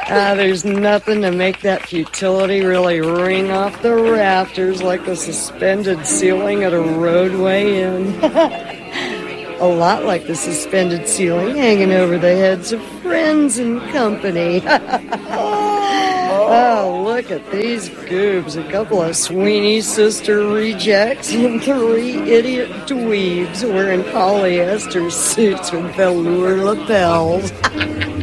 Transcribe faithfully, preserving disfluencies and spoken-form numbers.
Ah, there's nothing to make that futility really ring off the rafters like the suspended ceiling at a roadway inn. A lot like the suspended ceiling hanging over the heads of friends and company. Oh, look at these goobs. A couple of Sweeney sister rejects and three idiot dweebs wearing polyester suits with velour lapels.